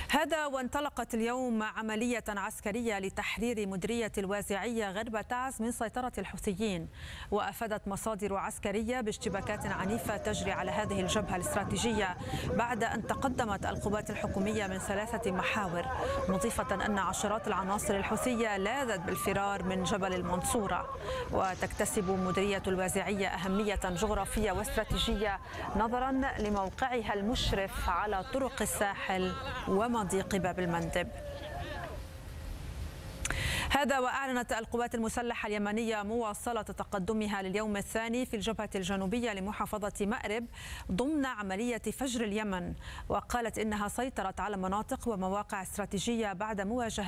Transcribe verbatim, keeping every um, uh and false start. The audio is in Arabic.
هذا وانطلقت اليوم عملية عسكرية لتحرير مديرية الوازعية غرب تعز من سيطرة الحوثيين، وأفادت مصادر عسكرية باشتباكات عنيفة تجري على هذه الجبهة الاستراتيجية بعد أن تقدمت القوات الحكومية من ثلاثة محاور، مضيفة أن عشرات العناصر الحوثية لاذت بالفرار من جبل المنصورة. وتكتسب مديرية الوازعية أهمية جغرافية واستراتيجية نظرا لموقعها المشرف على طرق الساحل ومضيق باب المندب. هذا وأعلنت القوات المسلحة اليمنية مواصلة تقدمها لليوم الثاني في الجبهة الجنوبية لمحافظة مأرب ضمن عملية فجر اليمن، وقالت إنها سيطرت على مناطق ومواقع استراتيجية بعد مواجهة